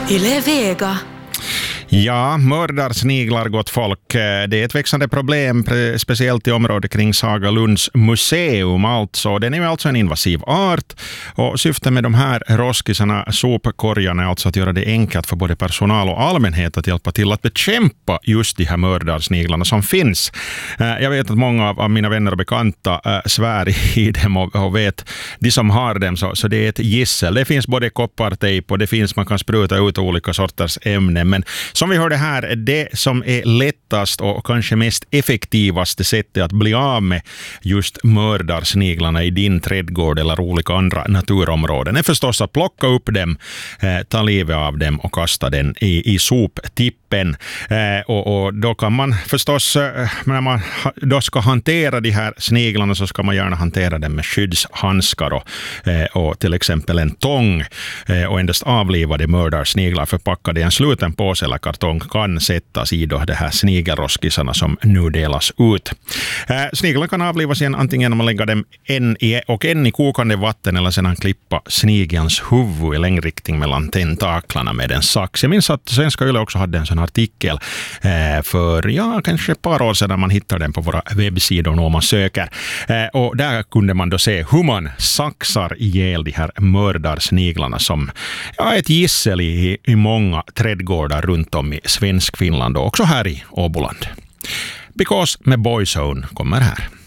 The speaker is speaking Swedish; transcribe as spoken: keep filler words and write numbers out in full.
Yle Vega. Ja, mördarsniglar, gott folk. Det är ett växande problem, speciellt i området kring Sagalunds museum. Alltså. Den är ju alltså en invasiv art och syftet med de här roskisarna, sopkorgarna, är alltså att göra det enkelt för både personal och allmänhet att hjälpa till att bekämpa just de här mördarsniglarna som finns. Jag vet att många av mina vänner och bekanta svär i dem och vet de som har dem, så, så det är ett gissel. Det finns både koppartejp och det finns, man kan spruta ut olika sorters ämnen, men som vi hörde här, det som är lättast och kanske mest effektivaste sättet att bli av med just mördarsniglarna i din trädgård eller olika andra naturområden är förstås att plocka upp dem, eh, ta livet av dem och kasta den i, i soptippen. Eh, och, och då kan man förstås, eh, när man då ska hantera de här sniglarna, så ska man gärna hantera dem med skyddshandskar och, eh, och till exempel en tång eh, och endast avlivade mördarsniglar förpackade i en sluten påse eller kartong kan sättas i då det här snigelroskisarna som nu delas ut. Eh, sniglarna kan avlivas igen antingen genom att lägga dem en i, och en i kokande vatten eller sedan klippa snigelns huvud i längdriktning mellan tentaklarna med en sax. Jag minns att Svenska Yle också hade en sån artikel eh, för ja, kanske ett par år sedan. Man hittar den på våra webbsidor när man söker. Eh, och där kunde man då se hur man saxar ihjäl de här mördarsniglarna som ja, ett gissel i, i många trädgårdar runt om i svensk Finland och också här i Åboland. Because med Boyzone kommer här.